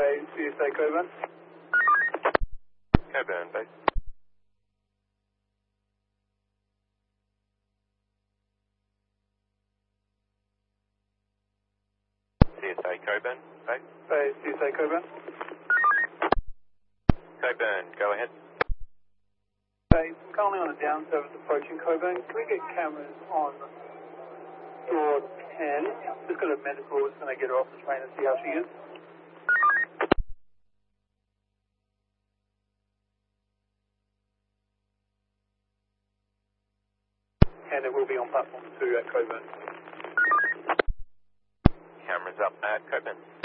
Bay, CSA Coburn. Coburn, base. CSA Coburn, base. Bay, CSA Coburn. Coburn, go ahead. Bay, currently on a down service approaching Coburn. Can we get cameras on door 10? Just got a medical, just going to get her off the train and see how she is. And it will be on platform 2 at Coburn. Cameras up at Coburn.